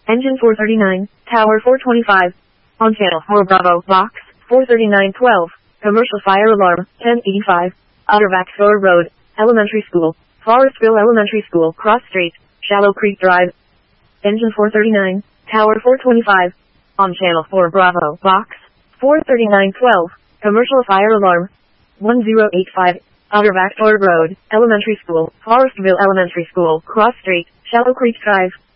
Engine 439, Tower 425. On channel 4 Bravo, box 43912. Commercial fire alarm 1085. Outer Vaxford Road, Elementary School, Forestville Elementary School, Cross Street, Shallow Creek Drive. Engine 439, Tower 425. On channel 4 Bravo, box 43912. Commercial fire alarm 1085. Outer Vaxford Road, Elementary School, Forestville Elementary School, Cross Street, Shallow Creek Drive.